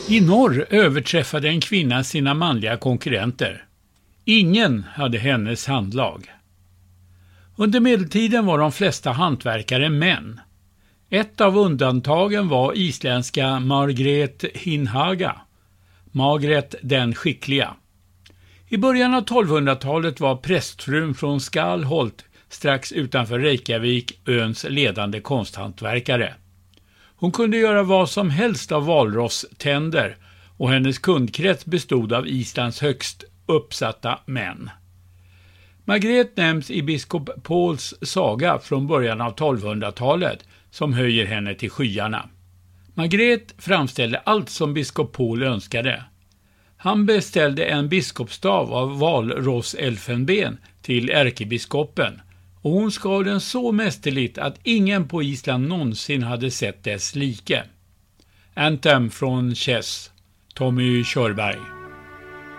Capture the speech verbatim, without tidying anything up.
I norr överträffade en kvinna sina manliga konkurrenter. Ingen hade hennes handlag. Under medeltiden var de flesta hantverkare män. Ett av undantagen var isländska Margrét Hinhaga, Margret den skickliga. I början av tolvhundratalet var prästfrun från Skalholt strax utanför Reykjavik öns ledande konsthantverkare. Hon kunde göra vad som helst av valrosständer och hennes kundkrets bestod av Islands högst uppsatta män. Margret nämns i biskop Pauls saga från början av tolvhundratalet som höjer henne till skyarna. Margret framställde allt som biskop Paul önskade. Han beställde en biskopsstav av valrosselfenben till ärkebiskopen och hon skar den så mästerligt att ingen på Island någonsin hade sett dess like. Anthem från Chess, Tommy Körberg.